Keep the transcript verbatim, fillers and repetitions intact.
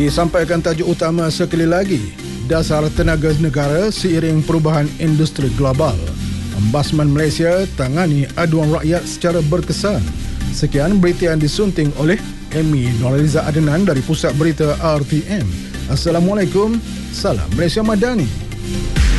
Disampaikan tajuk utama sekali lagi, dasar tenaga negara seiring perubahan industri global. Ombudsman Malaysia tangani aduan rakyat secara berkesan. Sekian berita yang disunting oleh Amy Noraliza Adnan dari Pusat Berita R T M. Assalamualaikum, salam Malaysia Madani.